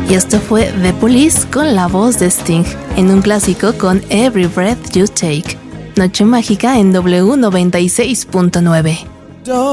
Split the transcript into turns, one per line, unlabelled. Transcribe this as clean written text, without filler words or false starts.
Y esto fue The Police con la voz de Sting, en un clásico con Every Breath You Take. Noche Mágica en W96.9.